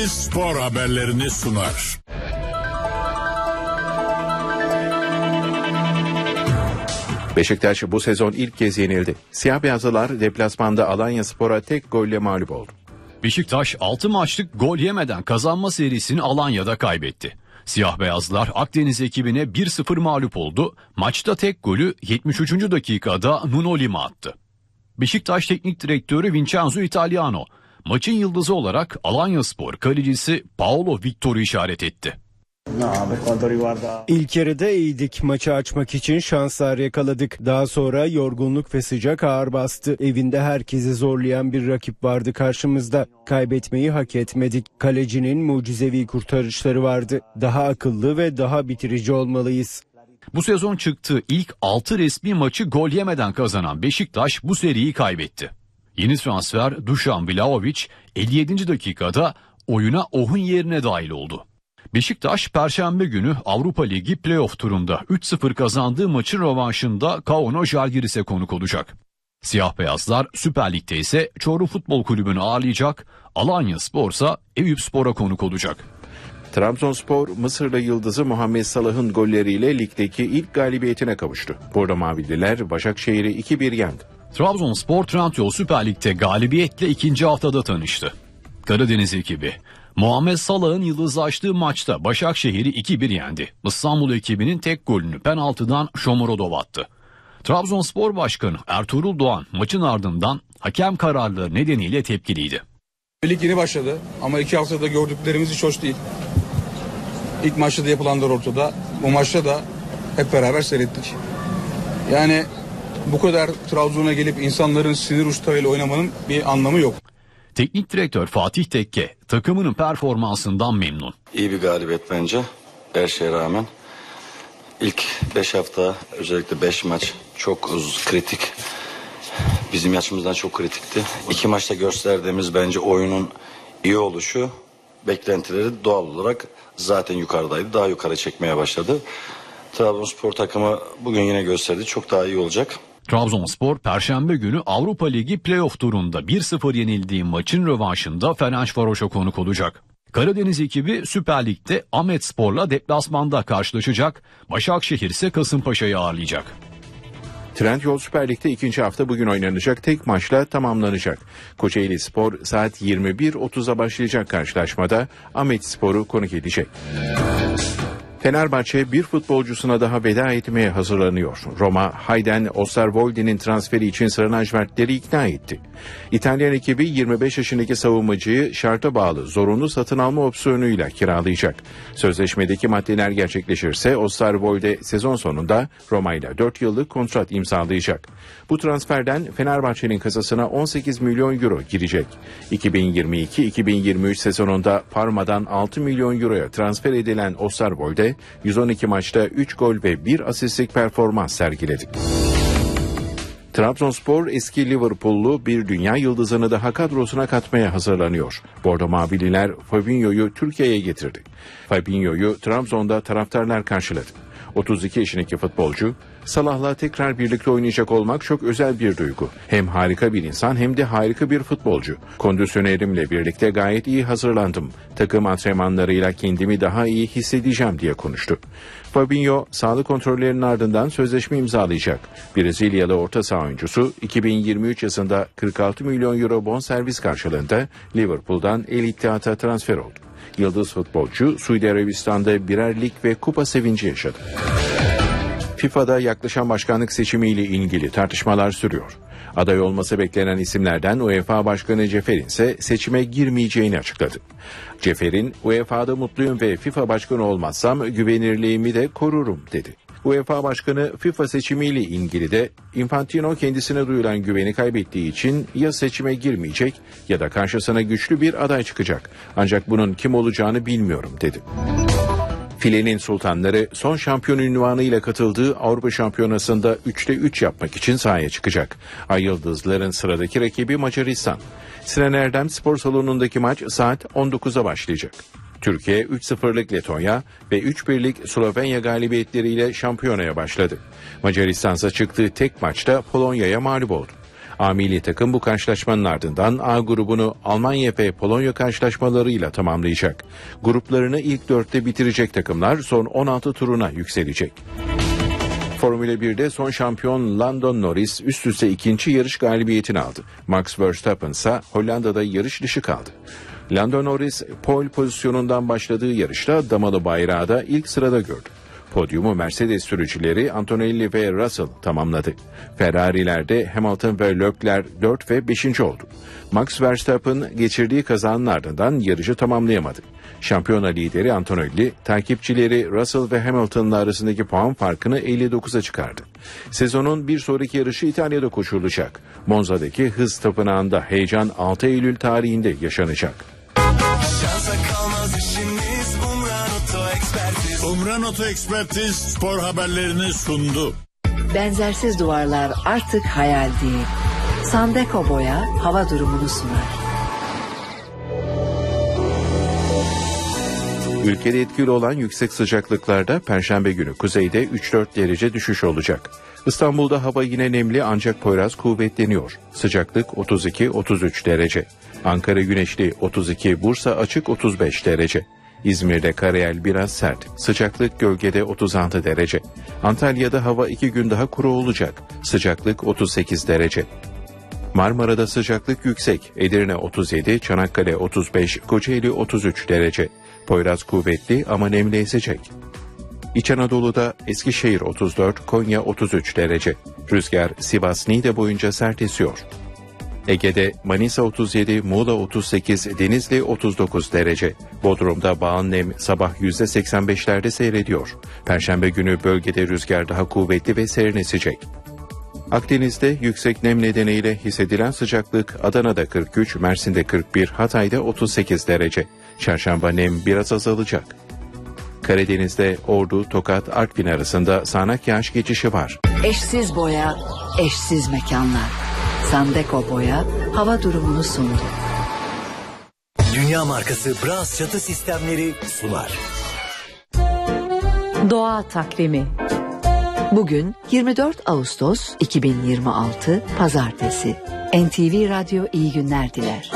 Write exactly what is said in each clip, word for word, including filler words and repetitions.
Spor haberlerini sunar. Beşiktaş bu sezon ilk kez yenildi. Siyah beyazlılar deplasmanda Alanyaspor'a tek golle mağlup oldu. Beşiktaş altı maçlık gol yemeden kazanma serisini Alanya'da kaybetti. Siyah beyazlar Akdeniz ekibine bir sıfır mağlup oldu. Maçta tek golü yetmiş üçüncü dakikada Nuno Lima attı. Beşiktaş Teknik Direktörü Vincenzo Italiano maçın yıldızı olarak Alanyaspor kalecisi Paolo Victor'u işaret etti. İlk yarıda iyiydik. Maçı açmak için şanslar yakaladık. Daha sonra yorgunluk ve sıcak ağır bastı. Evinde herkesi zorlayan bir rakip vardı karşımızda. Kaybetmeyi hak etmedik. Kalecinin mucizevi kurtarışları vardı. Daha akıllı ve daha bitirici olmalıyız. Bu sezon çıktığı ilk altı resmi maçı gol yemeden kazanan Beşiktaş bu seriyi kaybetti. Yeni transfer Dušan Vlahović elli yedinci dakikada oyuna Oh'un yerine dahil oldu. Beşiktaş Perşembe günü Avrupa Ligi playoff turunda üç sıfır kazandığı maçın rövanşında Kauno Žalgiris'e konuk olacak. Siyah beyazlar Süper Lig'de ise Çorum Futbol Kulübü'nü ağırlayacak, Alanyaspor ise Eyüpspor'a konuk olacak. Trabzonspor, Mısırlı yıldızı Muhammed Salah'ın golleriyle ligdeki ilk galibiyetine kavuştu. Bordo Mavililer Başakşehir'i iki bir yendi. Trabzonspor Trendyol Süper Lig'de galibiyetle ikinci haftada tanıştı. Karadeniz ekibi Muhammed Salah'ın yıldızlaştığı maçta Başakşehir'i iki bir yendi. İstanbul ekibinin tek golünü penaltıdan Shomurodov attı. Trabzonspor Başkanı Ertuğrul Doğan maçın ardından hakem kararları nedeniyle tepkiliydi. Lig yeni başladı ama iki haftada gördüklerimiz hiç hoş değil. İlk maçta da yapılanlar ortada. Bu maçta da hep beraber seyrettik. Yani bu kadar Trabzon'a gelip insanların sinir uçlarıyla oynamanın bir anlamı yok. Teknik direktör Fatih Tekke takımının performansından memnun. İyi bir galibiyet bence her şeye rağmen. İlk beş hafta özellikle beş maç çok kritik. Bizim açımızdan çok kritikti. İki maçta gösterdiğimiz bence oyunun iyi oluşu, beklentileri doğal olarak zaten yukarıdaydı. Daha yukarı çekmeye başladı. Trabzonspor takımı bugün yine gösterdi. Çok daha iyi olacak. Trabzonspor Perşembe günü Avrupa Ligi playoff turunda bir sıfır yenildiği maçın rövanşında Ferencvaros'a konuk olacak. Karadeniz ekibi Süper Lig'de Ahmetspor'la deplasmanda karşılaşacak. Başakşehir ise Kasımpaşa'yı ağırlayacak. Trendyol Süper Lig'de ikinci hafta bugün oynanacak tek maçla tamamlanacak. Kocaelispor saat yirmi bir otuz'a başlayacak karşılaşmada Ahmetspor'u konuk edecek. Fenerbahçe bir futbolcusuna daha veda etmeye hazırlanıyor. Roma, Hayden Osterwolde'nin transferi için Sarı lacivertleri ikna etti. İtalyan ekibi yirmi beş yaşındaki savunmacıyı şarta bağlı zorunlu satın alma opsiyonuyla kiralayacak. Sözleşmedeki maddeler gerçekleşirse Osterwolde sezon sonunda Roma ile dört yıllık kontrat imzalayacak. Bu transferden Fenerbahçe'nin kasasına on sekiz milyon euro girecek. iki bin yirmi iki iki bin yirmi üç sezonunda Parma'dan altı milyon euroya transfer edilen Osterwolde yüz on iki maçta üç gol ve bir asistlik performans sergiledi. Trabzonspor eski Liverpool'lu bir dünya yıldızını daha kadrosuna katmaya hazırlanıyor. Bordo Mavililer Fabinho'yu Türkiye'ye getirdi. Fabinho'yu Trabzon'da taraftarlar karşıladı. otuz iki yaşındaki futbolcu, Salah'la tekrar birlikte oynayacak olmak çok özel bir duygu. Hem harika bir insan hem de harika bir futbolcu. Kondisyonerimle birlikte gayet iyi hazırlandım. Takım antrenmanlarıyla kendimi daha iyi hissedeceğim diye konuştu. Fabinho sağlık kontrollerinin ardından sözleşme imzalayacak. Brezilyalı orta saha oyuncusu iki bin yirmi üç yazında kırk altı milyon euro bonservis karşılığında Liverpool'dan El Ittihad'a transfer oldu. Yıldız futbolcu Suudi Arabistan'da birer lig ve kupa sevinci yaşadı. FIFA'da yaklaşan başkanlık seçimiyle ilgili tartışmalar sürüyor. Aday olması beklenen isimlerden UEFA Başkanı Ceferin ise seçime girmeyeceğini açıkladı. Ceferin, U E F A'da mutluyum ve FIFA Başkanı olmazsam güvenirliğimi de korurum dedi. UEFA Başkanı FIFA seçimiyle ilgili de Infantino kendisine duyulan güveni kaybettiği için ya seçime girmeyecek ya da karşısına güçlü bir aday çıkacak. Ancak bunun kim olacağını bilmiyorum dedi. Filenin sultanları son şampiyon unvanıyla katıldığı Avrupa Şampiyonası'nda üçte üç yapmak için sahaya çıkacak. Ay Yıldızların sıradaki rakibi Macaristan. Sinan Erdem Spor Salonu'ndaki maç saat on dokuz'a başlayacak. Türkiye üç sıfırlık Letonya ve üç birlik Slovenya galibiyetleriyle şampiyonaya başladı. Macaristan ise çıktığı tek maçta Polonya'ya mağlup oldu. A milli takım bu karşılaşmanın ardından A grubunu Almanya ve Polonya karşılaşmalarıyla tamamlayacak. Gruplarını ilk dörtte bitirecek takımlar son on altı turuna yükselecek. Formula birde son şampiyon Lando Norris üst üste ikinci yarış galibiyetini aldı. Max Verstappen ise Hollanda'da yarış dışı kaldı. Lando Norris pole pozisyonundan başladığı yarışta damalı bayrağı da ilk sırada gördü. Podyumu Mercedes sürücüleri Antonelli ve Russell tamamladı. Ferrari'lerde Hamilton ve Leclerc dört ve beşinci oldu. Max Verstappen geçirdiği kazanın ardından yarışı tamamlayamadı. Şampiyona lideri Antonelli, takipçileri Russell ve Hamilton'la arasındaki puan farkını elli dokuza çıkardı. Sezonun bir sonraki yarışı İtalya'da koşulacak. Monza'daki hız tapınağında heyecan altı Eylül tarihinde yaşanacak. Umran Oto Ekspertiz spor haberlerini sundu. Benzersiz duvarlar artık hayal değil. Sandeko Boya hava durumunu sunar. Ülkede etkili olan yüksek sıcaklıklarda Perşembe günü kuzeyde üç dört derece düşüş olacak. İstanbul'da hava yine nemli ancak Poyraz kuvvetleniyor. Sıcaklık otuz iki otuz üç derece. Ankara güneşli otuz iki, Bursa açık otuz beş derece. İzmir'de karayel biraz sert. Sıcaklık gölgede otuz altı derece. Antalya'da hava iki gün daha kuru olacak. Sıcaklık otuz sekiz derece. Marmara'da sıcaklık yüksek. Edirne otuz yedi, Çanakkale otuz beş, Kocaeli otuz üç derece. Poyraz kuvvetli ama nemli esecek. İç Anadolu'da Eskişehir otuz dört, Konya otuz üç derece. Rüzgar Sivas-Niğde boyunca sert esiyor. Ege'de Manisa otuz yedi, Muğla otuz sekiz, Denizli otuz dokuz derece. Bodrum'da bağın nem sabah yüzde seksen beşlerde seyrediyor. Perşembe günü bölgede rüzgar daha kuvvetli ve serin esecek. Akdeniz'de yüksek nem nedeniyle hissedilen sıcaklık Adana'da kırk üç, Mersin'de kırk bir, Hatay'da otuz sekiz derece. Çarşamba nem biraz azalacak. Karadeniz'de Ordu, Tokat, Artvin arasında sağanak yağış geçişi var. Eşsiz boya, eşsiz mekanlar. Sandeko Boya hava durumunu sundu. Dünya markası Bras çatı sistemleri sunar. Doğa takvimi. Bugün yirmi dört Ağustos iki bin yirmi altı Pazartesi. N T V Radyo iyi günler diler.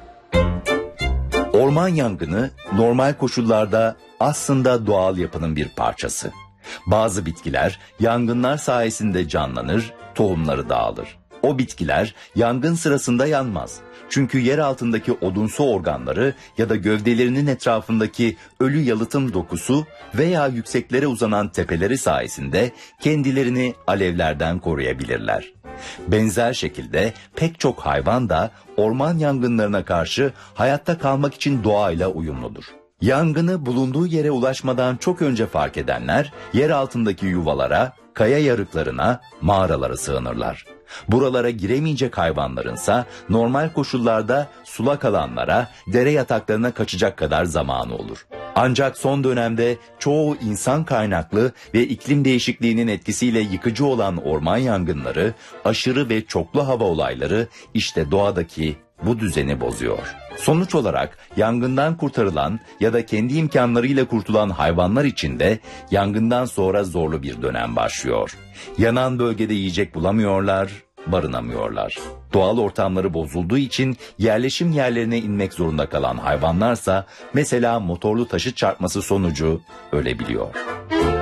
Orman yangını normal koşullarda aslında doğal yapının bir parçası. Bazı bitkiler yangınlar sayesinde canlanır, tohumları dağılır. O bitkiler yangın sırasında yanmaz. Çünkü yer altındaki odunsu organları ya da gövdelerinin etrafındaki ölü yalıtım dokusu veya yükseklere uzanan tepeleri sayesinde kendilerini alevlerden koruyabilirler. Benzer şekilde pek çok hayvan da orman yangınlarına karşı hayatta kalmak için doğayla uyumludur. Yangını bulunduğu yere ulaşmadan çok önce fark edenler yer altındaki yuvalara, kaya yarıklarına, mağaralara sığınırlar. Buralara giremeyecek hayvanlarınsa normal koşullarda sulak alanlara, dere yataklarına kaçacak kadar zamanı olur. Ancak son dönemde çoğu insan kaynaklı ve iklim değişikliğinin etkisiyle yıkıcı olan orman yangınları, aşırı ve çoklu hava olayları işte doğadaki bu düzeni bozuyor. Sonuç olarak yangından kurtarılan ya da kendi imkanlarıyla kurtulan hayvanlar için de yangından sonra zorlu bir dönem başlıyor. Yanan bölgede yiyecek bulamıyorlar, barınamıyorlar. Doğal ortamları bozulduğu için yerleşim yerlerine inmek zorunda kalan hayvanlarsa mesela motorlu taşıt çarpması sonucu ölebiliyor.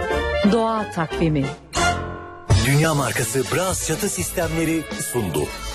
Doğa takvimi. Dünya markası Bras çatı sistemleri sundu.